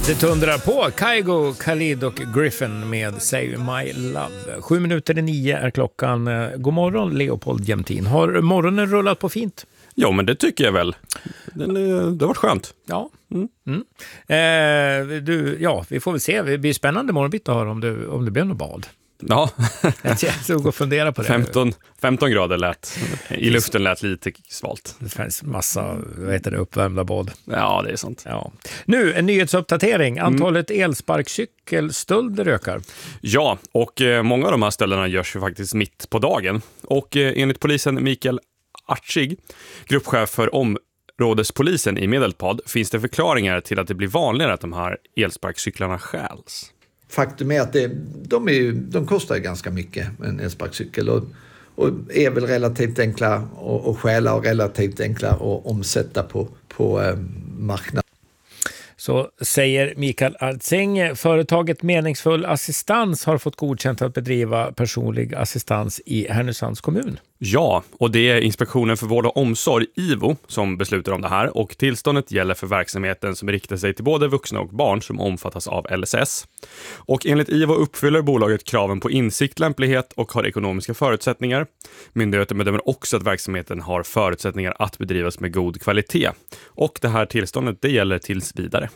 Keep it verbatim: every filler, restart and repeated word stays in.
Det tundrar på. Kygo, Khalid och Griffin med Save My Love. Sju minuter i nio är klockan. God morgon, Leopold Jämtin. Har morgonen rullat på fint? Ja, men det tycker jag väl. Den, är, det har varit skönt. Ja. Mm. Mm. Eh, du, ja, vi får väl se. Det blir spännande morgonbitt att höra om du, om det blir något bad. Ja. Jag ska gå och fundera på det. femton, femton grader lät. I luften lät lite svalt. Det finns massa, vad heter det, uppvärmda bad. Ja, det är sant. Ja. Nu, en nyhetsuppdatering. Antalet mm. elsparkcykelstölder ökar. Ja, och eh, många av de här stölderna görs ju faktiskt mitt på dagen. Och eh, enligt polisen Mikael Artsig, gruppchef för områdespolisen i Medelpad, finns det förklaringar till att det blir vanligare att de här elsparkcyklarna stjäls. Faktum är att det, de, är ju, de kostar ganska mycket, en elsparkcykel, och, och är väl relativt enkla att, att stjäla och relativt enkla att omsätta på, på eh, marknaden. Så säger Mikael Artsing. Företaget Meningsfull Assistans har fått godkänt att bedriva personlig assistans i Härnösands kommun. Ja, och det är Inspektionen för vård och omsorg, I V O, som beslutar om det här. Och tillståndet gäller för verksamheten som riktar sig till både vuxna och barn som omfattas av L S S. Och enligt I V O uppfyller bolaget kraven på insikt, lämplighet och har ekonomiska förutsättningar. Myndigheten bedömer också att verksamheten har förutsättningar att bedrivas med god kvalitet. Och det här tillståndet, det gäller tills vidare.